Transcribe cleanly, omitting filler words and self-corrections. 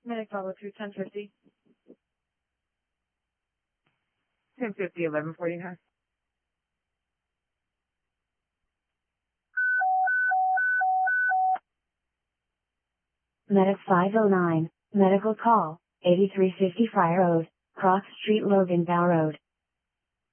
Medic follow through 1050. 1050, 1149. Medic 509, medical call, 8350 Friar Road, Cross Street, Logan Bow Road.